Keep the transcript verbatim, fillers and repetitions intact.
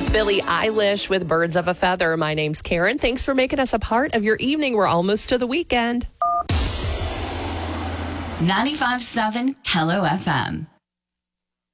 That's Billie Eilish with Birds of a Feather. My name's Karen. Thanks for making us a part of your evening. We're almost to the weekend. ninety-five point seven Hello F M.